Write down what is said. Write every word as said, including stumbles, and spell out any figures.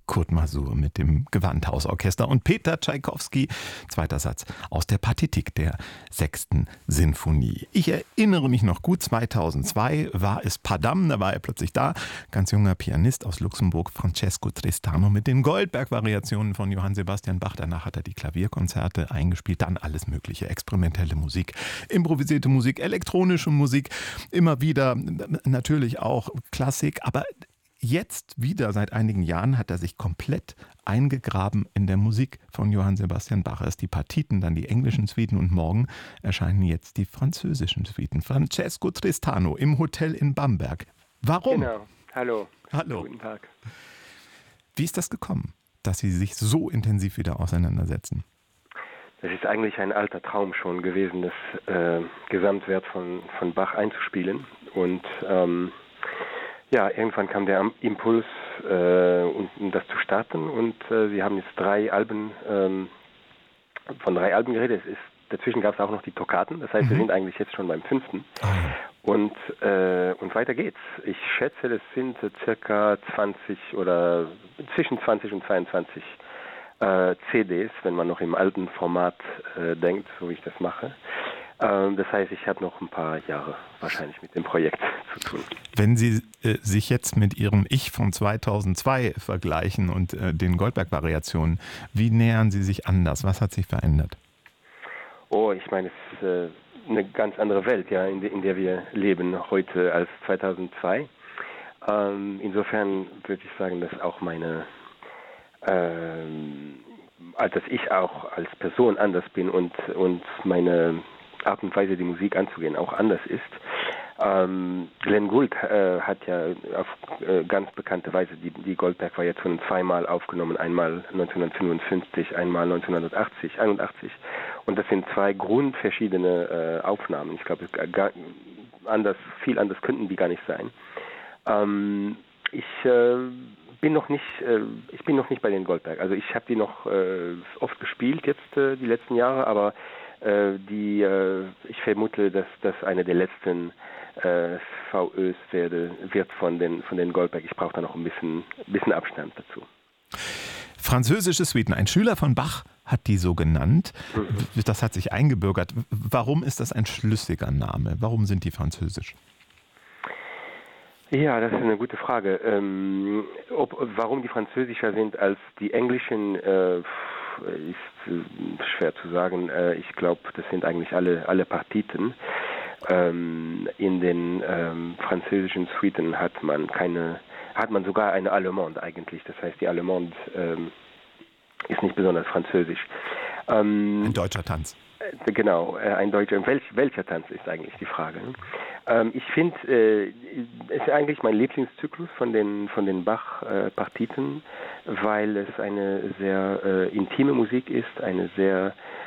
Kurt Masur mit dem Gewandhausorchester und Peter Tschaikowski, zweiter Satz aus der Partitik der sechsten Sinfonie. Ich erinnere mich noch gut, zweitausendzwei war es Padam, da war er plötzlich da, ganz junger Pianist aus Luxemburg, Francesco Tristano mit den Goldberg-Variationen von Johann Sebastian Bach. Danach hat er die Klavierkonzerte eingespielt, dann alles mögliche, experimentelle Musik, improvisierte Musik, elektronische Musik, immer wieder natürlich auch Klassik, aber jetzt wieder seit einigen Jahren hat er sich komplett eingegraben in der Musik von Johann Sebastian Bach. Erst die Partiten, dann die englischen Suiten und morgen erscheinen jetzt die französischen Suiten. Francesco Tristano im Hotel in Bamberg. Warum? Genau. Hallo. Hallo. Guten Tag. Wie ist das gekommen, dass Sie sich so intensiv wieder auseinandersetzen? Das ist eigentlich ein alter Traum schon gewesen, das äh, Gesamtwerk von, von Bach einzuspielen. Und ähm, ja, irgendwann kam der Impuls, äh, um, um das zu starten. Und äh, wir haben jetzt drei Alben, ähm, von drei Alben geredet. Es ist, dazwischen gab es auch noch die Toccaten. Das heißt, mhm. wir sind eigentlich jetzt schon beim fünften. Ah, ja. Und, äh, und weiter geht's. Ich schätze, das sind äh, circa zwanzig oder zwischen zwanzig und zweiundzwanzig äh, C Ds, wenn man noch im alten Format äh, denkt, so wie ich das mache. Ähm, das heißt, ich habe noch ein paar Jahre wahrscheinlich mit dem Projekt zu tun. Wenn Sie äh, sich jetzt mit Ihrem Ich von zweitausendzwei vergleichen und äh, den Goldberg-Variationen, wie nähern Sie sich anders? Was hat sich verändert? Oh, ich meine, es ist äh, eine ganz andere Welt, ja, in, de, in der wir leben heute als zweitausendzwei. Ähm, insofern würde ich sagen, dass auch meine, ähm, dass ich auch als Person anders bin und, und meine Art und Weise, die Musik anzugehen, auch anders ist. Ähm, Glenn Gould äh, hat ja auf äh, ganz bekannte Weise die, die Goldberg-Variationen zweimal aufgenommen, einmal neunzehnhundertfünfundfünfzig, einmal neunzehnhundertachtzig, einundachtzig. Und das sind zwei grundverschiedene äh, Aufnahmen. Ich glaube, gar, anders, viel anders könnten die gar nicht sein. Ähm, ich äh, bin noch nicht, äh, ich bin noch nicht bei den Goldberg. Also ich habe die noch äh, oft gespielt jetzt äh, die letzten Jahre, aber äh, die, äh, ich vermute, dass das eine der letzten äh, V Ös werde, wird von den von den Goldberg. Ich brauche da noch ein bisschen, bisschen Abstand dazu. Französische Suiten. Ein Schüler von Bach hat die so genannt. Mhm. Das hat sich eingebürgert. Warum ist das ein schlüssiger Name? Warum sind die französisch? Ja, das ist eine gute Frage. Ähm, ob, warum die französischer sind als die englischen, äh, ist äh, schwer zu sagen. Äh, ich glaube, das sind eigentlich alle, alle Partiten. Ähm, in den ähm, französischen Suiten hat man keine, hat man sogar eine Allemande eigentlich. Das heißt, die Allemande ähm, ist nicht besonders französisch. Ähm, ein deutscher Tanz. Äh, genau, äh, ein deutscher. Welch, welcher Tanz ist eigentlich die Frage? Ne? Ähm, ich finde, äh, es ist eigentlich mein Lieblingszyklus von den von den Bach-Partiten, äh, weil es eine sehr äh, intime Musik ist, eine sehr